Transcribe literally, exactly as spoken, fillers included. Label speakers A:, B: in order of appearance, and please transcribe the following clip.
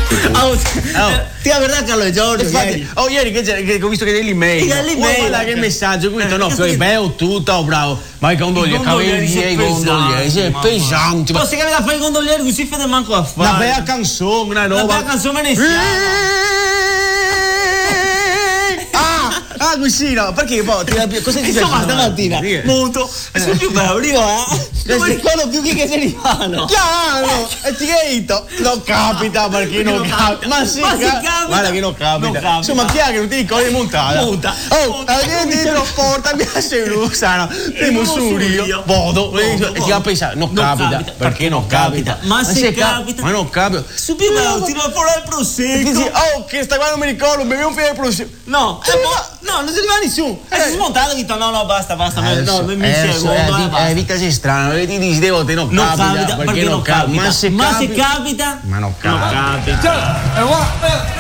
A: Oh, oh. Ti la verità Carlo e Giorgio.
B: Infatti,
A: ieri.
B: oh, ieri che, che ho visto che dei l'email.
A: Che l'email,
B: oh, guarda
A: che...
B: che messaggio, qui
A: eh,
B: no,
A: che...
B: è bello tutto, oh, bravo. Ma i condolieri, cavalieri e i condolieri, è pesante.
A: Ma se capita a fare i condolieri così fate manco a fare.
B: Una bella canzone, una roba.
A: Una bella canzone veneziana.
B: Ah, così no, perché poi ti cosa ti
A: insomma stamattina muto sono più bello io eh non mi ricordo più chi che se li fanno
B: chiaro e ti detto non capita perché non, non capita ma si capita guarda che non capita insomma chi è che non ti ricordi montata
A: monta
B: oh vieni dietro porta mi sei Luciano primo su io bodo e ti va a pensare non capita perché non capita
A: ma se capita
B: ma non capita
A: su più bello tira fuori il prosecco
B: oh che sta qua non mi ricordo bevi un figlio di prosecco
A: no no non si arriva nessuno è smontato e no no basta basta no mi secondo
B: è vita sei strana ti dici devo te non capita perché non capita
A: ma se capita
B: ma non capita
A: non capita